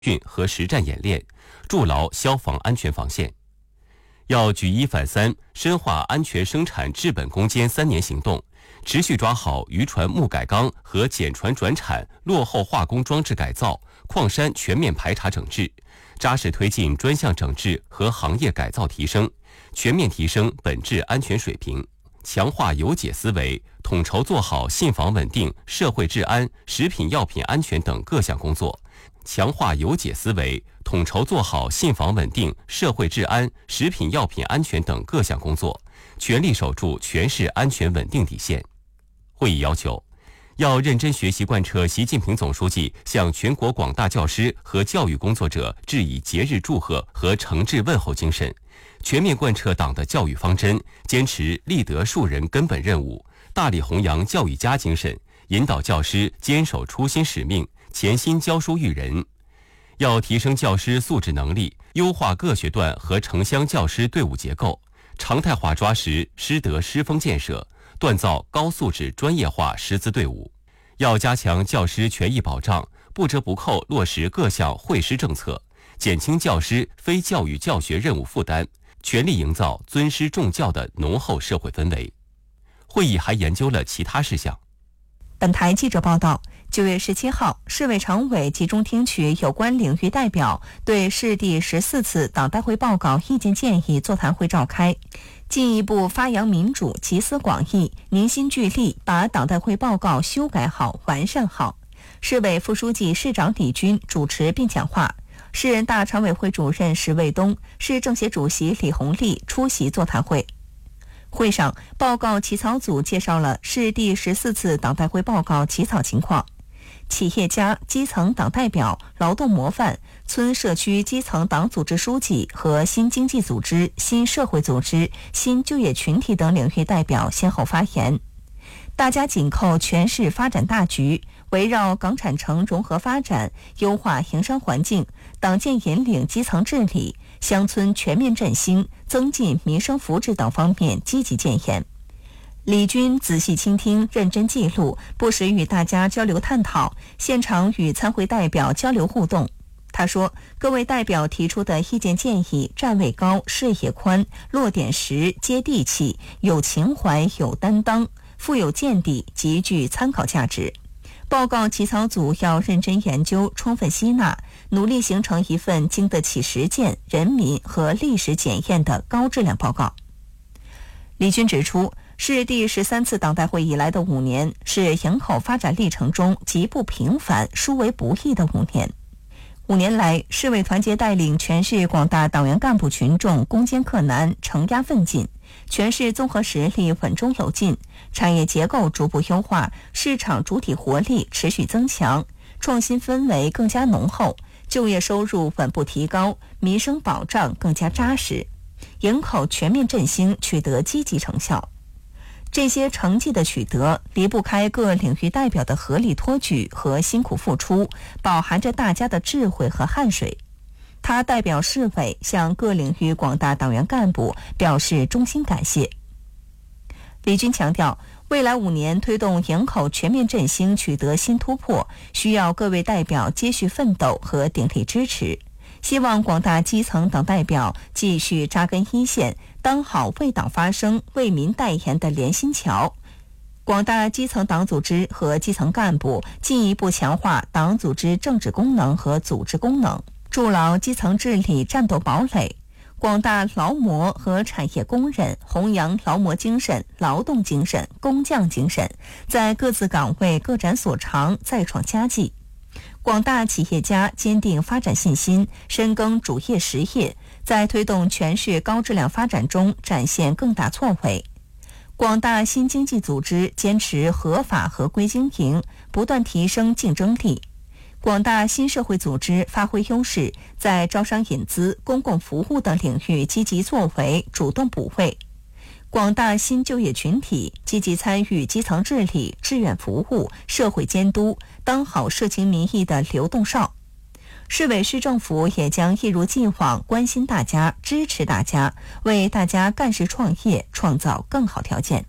训和实战演练，筑牢消防安全防线。要举一反三，深化安全生产治本攻坚3年行动，持续抓好渔船木改钢和减船转产落后化工装置改造、矿山全面排查整治，扎实推进专项整治和行业改造提升，全面提升本质安全水平，强化有解思维，统筹做好信访稳定、社会治安、食品药品安全等各项工作。强化有解思维，统筹做好信访稳定、社会治安、食品药品安全等各项工作，全力守住全市安全稳定底线。会议要求，要认真学习贯彻习近平总书记向全国广大教师和教育工作者致以节日祝贺和诚挚问候精神，全面贯彻党的教育方针，坚持立德树人根本任务，大力弘扬教育家精神，引导教师坚守初心使命，潜心教书育人。要提升教师素质能力，优化各学段和城乡教师队伍结构，常态化抓实师德师风建设，锻造高素质专业化师资队伍。要加强教师权益保障，不折不扣落实各项惠师政策，减轻教师非教育教学任务负担，全力营造尊师重教的浓厚社会氛围。会议还研究了其他事项。 本台记者报道，9月17号，市委常委集中听取有关领域代表对市第14次党代会报告意见建议座谈会召开，进一步发扬民主，集思广益，凝心聚力，把党代会报告修改好、完善好。市委副书记、市长李军主持并讲话，市人大常委会主任石卫东、市政协主席李红利出席座谈会。会上，报告起草组介绍了市第14次党代会报告起草情况。企业家、基层党代表、劳动模范、村社区基层党组织书记和新经济组织、新社会组织、新就业群体等领域代表先后发言。大家紧扣全市发展大局，围绕港产城融合发展、优化营商环境、党建引领基层治理、乡村全面振兴、增进民生福祉等方面积极建言。李军仔细倾听，认真记录，不时与大家交流探讨，现场与参会代表交流互动。他说，各位代表提出的意见建议站位高、视野宽、落点实、接地气，有情怀、有担当，富有见地，极具参考价值。报告起草组要认真研究，充分吸纳，努力形成一份经得起实践、人民和历史检验的高质量报告。李军指出，市第13次党代会以来的5年是营口发展历程中极不平凡、殊为不易的5年。5年来，市委团结带领全市广大党员干部群众攻坚克难、承压奋进，全市综合实力稳中有进，产业结构逐步优化，市场主体活力持续增强，创新氛围更加浓厚，就业收入稳步提高，民生保障更加扎实，营口全面振兴取得积极成效。这些成绩的取得离不开各领域代表的合力托举和辛苦付出，饱含着大家的智慧和汗水。他代表市委向各领域广大党员干部表示衷心感谢。李军强调，未来5年推动营口全面振兴取得新突破，需要各位代表接续奋斗和鼎力支持。希望广大基层党代表继续扎根一线，当好为党发声、为民代言的连心桥。广大基层党组织和基层干部进一步强化党组织政治功能和组织功能，筑牢基层治理战斗堡垒。广大劳模和产业工人弘扬劳模精神、劳动精神、工匠精神，在各自岗位各展所长，再创佳绩。广大企业家坚定发展信心，深耕主业实业，在推动全市高质量发展中展现更大作为。广大新经济组织坚持合法合规经营，不断提升竞争力。广大新社会组织发挥优势，在招商引资、公共服务等领域积极作为，主动补位。广大新就业群体积极参与基层治理、志愿服务、社会监督，当好社情民意的流动哨。市委市政府也将一如既往关心大家、支持大家，为大家干事创业创造更好条件。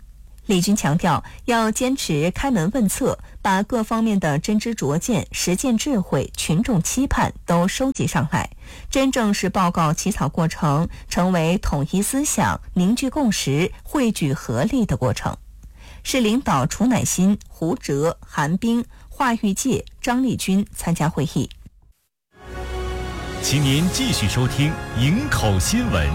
李军强调，要坚持开门问策，把各方面的真知灼见、实践智慧、群众期盼都收集上来，真正使报告起草过程成为统一思想、凝聚共识、汇聚合力的过程。市领导楚乃馨、胡哲、韩冰、华玉介、张立军参加会议。 请您继续收听营口新闻。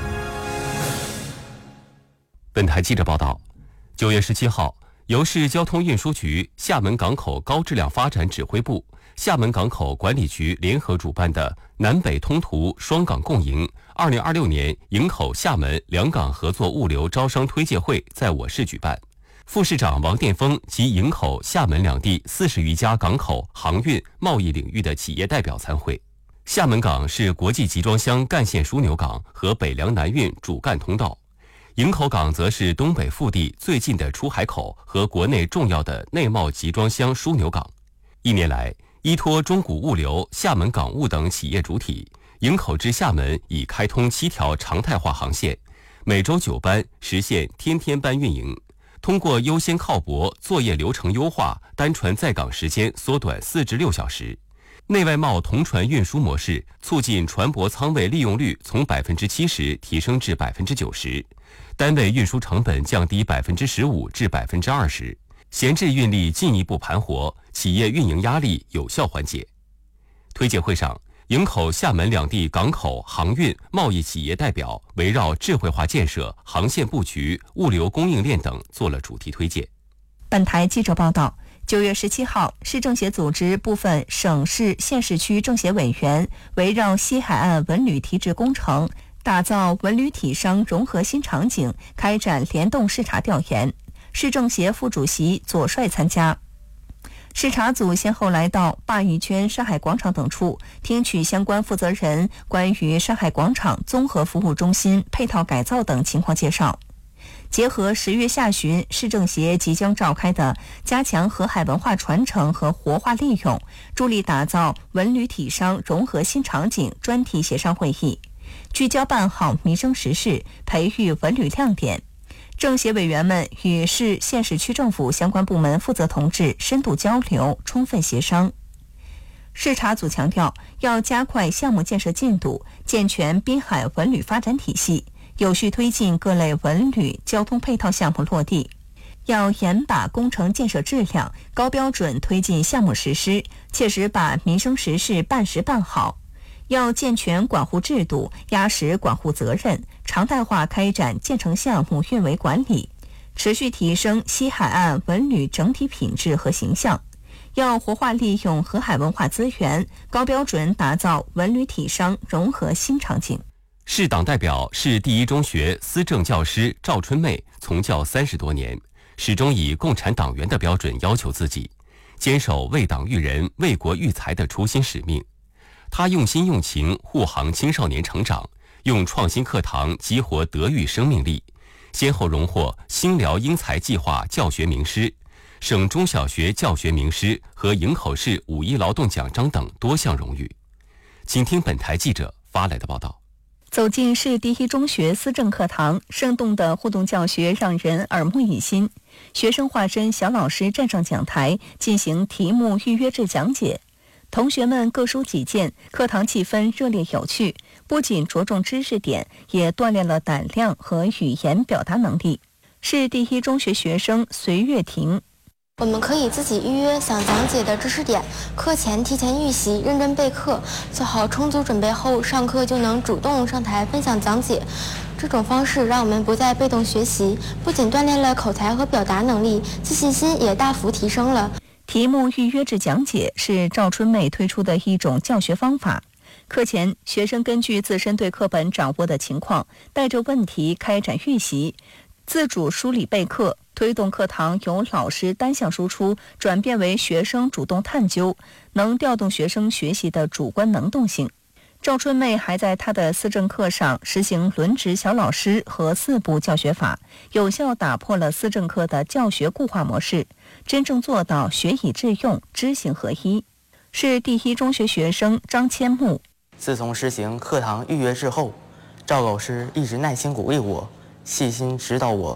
本台记者报道，9月17号，由市交通运输局、厦门港口高质量发展指挥部、厦门港口管理局联合主办的南北通途双港共赢2026年营口厦门两港合作物流招商推介会在我市举办。副市长王殿峰及营口、厦门两地40余家港口、航运、贸易领域的企业代表参会。厦门港是国际集装箱干线枢纽港和北凉南运主干通道，营口港则是东北腹地最近的出海口和国内重要的内贸集装箱枢纽港。一年来，依托中古物流、厦门港务等企业主体，营口至厦门已开通7条常态化航线，每周9班，实现天天班运营。通过优先靠泊、作业流程优化，单船在港时间缩短4至6小时。内外贸同船运输模式促进船舶舱位利用率从70%提升至90%，单位运输成本降低15%至20%，闲置运力进一步盘活，企业运营压力有效缓解。推介会上，营口、厦门两地港口、航运、贸易企业代表围绕智慧化建设、航线布局、物流供应链等做了主题推介。 本台记者报道，9月17号，市政协组织部分省市县市区政协委员围绕西海岸文旅提质工程，打造文旅体商融合新场景，开展联动视察调研。市政协副主席左帅参加。视察组先后来到鲅鱼圈、山海广场等处，听取相关负责人关于山海广场综合服务中心配套改造等情况介绍。结合10月下旬市政协即将召开的加强河海文化传承和活化利用，助力打造文旅体商融合新场景专题协商会议，聚焦办好民生实事，培育文旅亮点。政协委员们与市县市区政府相关部门负责同志深度交流，充分协商。视察组强调，要加快项目建设进度，健全滨海文旅发展体系，有序推进各类文旅交通配套项目落地。要严把工程建设质量，高标准推进项目实施，切实把民生实事办实办好。要健全管护制度，压实管护责任，常态化开展建成项目运维管理，持续提升西海岸文旅整体品质和形象。要活化利用河海文化资源，高标准打造文旅体商融合新场景。 市党代表、市第一中学思政教师赵春妹从教30多年，始终以共产党员的标准要求自己，坚守为党育人、为国育才的初心使命。他用心用情护航青少年成长，用创新课堂激活德育生命力，先后荣获新辽英才计划教学名师、省中小学教学名师和营口市5一劳动奖章等多项荣誉。请听本台记者发来的报道。 走进市第一中学思政课堂，生动的互动教学让人耳目一新。学生化身小老师站上讲台，进行题目预约制讲解。同学们各抒己见，课堂气氛热烈有趣，不仅着重知识点，也锻炼了胆量和语言表达能力。市第一中学学生隋月婷， 我们可以自己预约想讲解的知识点，课前提前预习，认真备课，做好充足准备后，上课就能主动上台分享讲解。这种方式让我们不再被动学习，不仅锻炼了口才和表达能力，自信心也大幅提升了。 题目预约制讲解是赵春妹推出的一种教学方法。课前，学生根据自身对课本掌握的情况，带着问题开展预习，自主梳理备课，推动课堂由老师单向输出转变为学生主动探究，能调动学生学习的主观能动性。赵春妹还在她的思政课上实行轮值小老师和4步教学法，有效打破了思政课的教学固化模式，真正做到学以致用、知行合一。市第一中学学生张千木， 自从实行课堂预约制后，赵老师一直耐心鼓励我，细心指导我，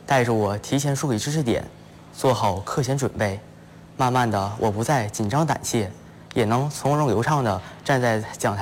带着我提前梳理知识点，做好课前准备。慢慢的，我不再紧张胆怯，也能从容流畅地站在讲台